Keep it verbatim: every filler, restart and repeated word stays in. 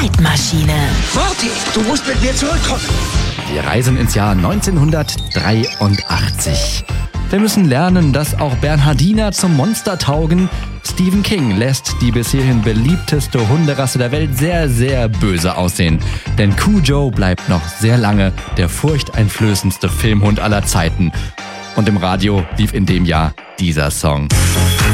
Zeitmaschine. Morty, du musst mit mir zurückkommen. Wir reisen ins Jahr neunzehnhundertdreiundachtzig. Wir müssen lernen, dass auch Bernhardiner zum Monster taugen. Stephen King lässt die bis hierhin beliebteste Hunderasse der Welt sehr, sehr böse aussehen. Denn Cujo bleibt noch sehr lange der furchteinflößendste Filmhund aller Zeiten. Und im Radio lief in dem Jahr dieser Song.